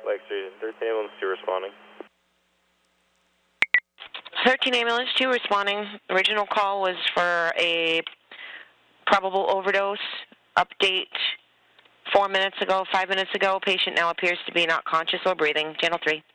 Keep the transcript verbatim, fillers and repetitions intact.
Lake Street, thirteen Ambulance two responding. thirteen Ambulance two responding. Original call was for a probable overdose update four minutes ago, five minutes ago. Patient now appears to be not conscious or breathing. Channel three.